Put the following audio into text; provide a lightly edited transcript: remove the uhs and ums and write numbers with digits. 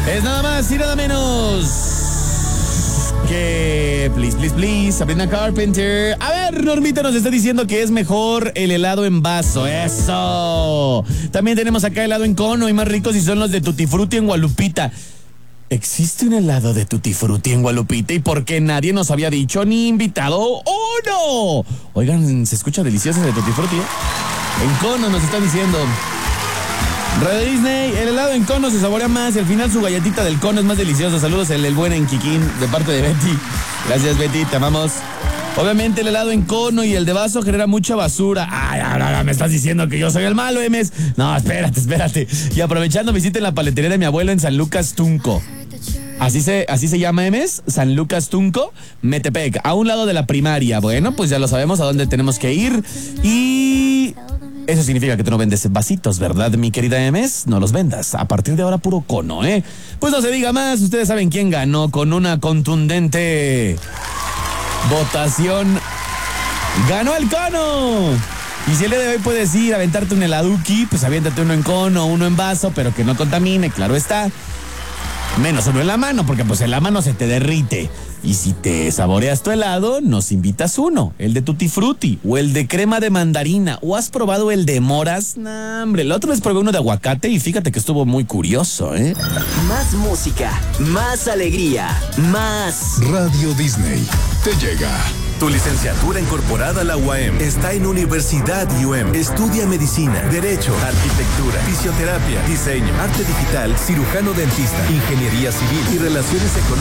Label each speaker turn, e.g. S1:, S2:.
S1: Es nada más y nada menos que please, Sabrina Carpenter. A ver, Normita nos está diciendo que es mejor el helado en vaso. Eso. También tenemos acá helado en cono y más ricos si son los de Tutti Frutti en Gualupita. ¿Existe un helado de Tutti Frutti en Gualupita y por qué nadie nos había dicho ni invitado uno? Oigan, se escucha delicioso de Tutti Frutti, ¿eh? En cono nos están diciendo. Radio Disney, el helado en cono se saborea más y al final su galletita del cono es más deliciosa. Saludos, el buen en Kikín, de parte de Betty. Gracias, Betty, te amamos. Obviamente el helado en cono y el de vaso genera mucha basura. Ay, ahora me estás diciendo que yo soy el malo, Emes. No, espérate. Y aprovechando, visiten la paletería de mi abuelo en San Lucas Tunco. Así se llama, Emes, San Lucas Tunco, Metepec, a un lado de la primaria. Bueno, pues ya lo sabemos a dónde tenemos que ir. Y eso significa que tú no vendes vasitos, ¿verdad, mi querida Emes? No los vendas. A partir de ahora, puro cono, ¿eh? Pues no se diga más. Ustedes saben quién ganó con una contundente votación. ¡Ganó el cono! Y si el día de hoy puedes ir a aventarte un heladuki, pues aviéntate uno en cono, uno en vaso, pero que no contamine, claro está. Menos uno en la mano, porque pues en la mano se te derrite. Y si te saboreas tu helado, nos invitas uno. El de Tutti Frutti, o el de crema de mandarina. ¿O has probado el de moras? Nah, hombre, la otra vez probé uno de aguacate y fíjate que estuvo muy curioso, ¿eh?
S2: Más música, más alegría, más
S3: Radio Disney te llega.
S4: Tu licenciatura incorporada a la UAM está en Universidad UM. Estudia medicina, derecho, arquitectura, fisioterapia, diseño, arte digital, cirujano dentista, ingeniería civil y relaciones económicas.